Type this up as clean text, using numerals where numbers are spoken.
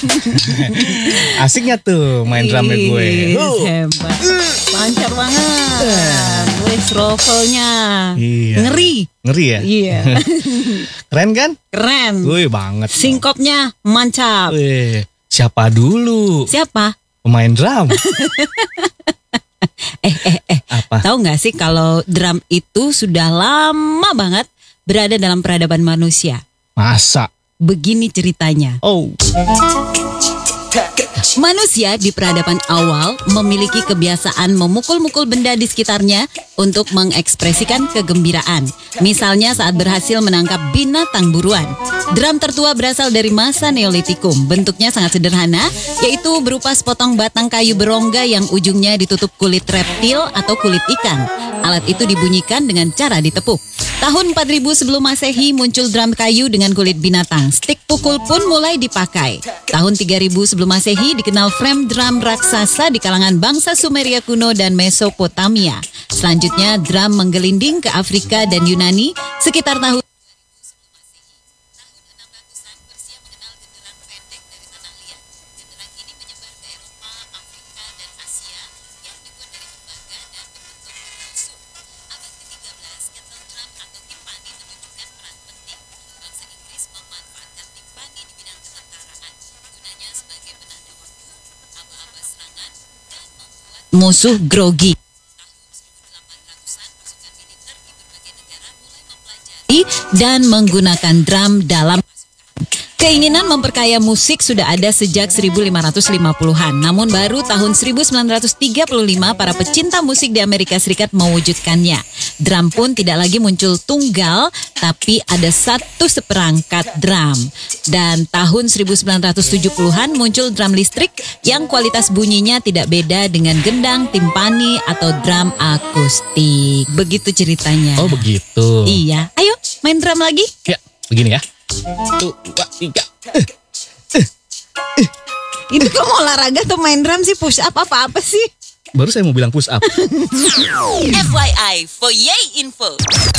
Asiknya tuh main drumnya gue. Hebat. Lancar banget. Wes rovelnya. Iya. Ngeri ya? Iya. Keren kan? Keren. Wih banget. Singkopnya mantap. Wih, siapa dulu? Siapa? Pemain drum. Apa? Tahu nggak sih kalau drum itu sudah lama banget berada dalam peradaban manusia? Masa? Begini ceritanya. Oh. Manusia di peradaban awal memiliki kebiasaan memukul-mukul benda di sekitarnya untuk mengekspresikan kegembiraan. Misalnya saat berhasil menangkap binatang buruan. Drum tertua berasal dari masa Neolitikum. Bentuknya sangat sederhana, yaitu berupa sepotong batang kayu berongga yang ujungnya ditutup kulit reptil atau kulit ikan. Alat itu dibunyikan dengan cara ditepuk. Tahun 4000 sebelum Masehi muncul drum kayu dengan kulit binatang. Stik pukul pun mulai dipakai. Tahun 3000 sebelum Masehi dikenal frame drum raksasa di kalangan bangsa Sumeria kuno dan Mesopotamia. Selanjutnya drum menggelinding ke Afrika dan Yunani sekitar tahun musuh grogi. Dan menggunakan drum dalam keinginan memperkaya musik sudah ada sejak 1550-an. Namun baru tahun 1935 para pecinta musik di Amerika Serikat mewujudkannya. Drum pun tidak lagi muncul tunggal, tapi ada satu seperangkat drum. Dan tahun 1970-an muncul drum listrik yang kualitas bunyinya tidak beda dengan gendang, timpani, atau drum akustik. Begitu ceritanya. Oh begitu. Iya, ayo main drum lagi. Ya, begini ya. 1, 2, 3. Itu kok mau olahraga atau main drum sih? Push up apa sih? Baru saya mau bilang push up. FYI for Yay Info.